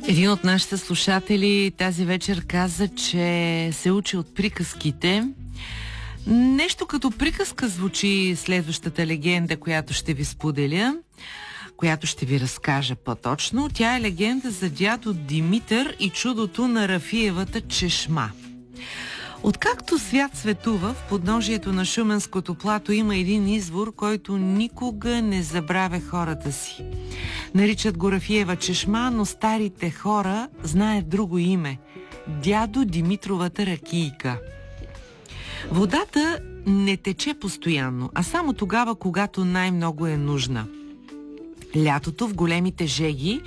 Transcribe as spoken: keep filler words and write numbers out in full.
Един от нашите слушатели тази вечер каза, че се учи от приказките. Нещо като приказка звучи следващата легенда, която ще ви споделя, която ще ви разкажа по-точно. Тя е легенда за дядо Димитър и чудото на Рафиевата чешма. Откакто свят светува, в подножието на Шуменското плато има един извор, който никога не забравя хората си. Наричат го Рафиева чешма, но старите хора знаят друго име – дядо Димитровата ракийка. Водата не тече постоянно, а само тогава, когато най-много е нужна. Лятото в големите жеги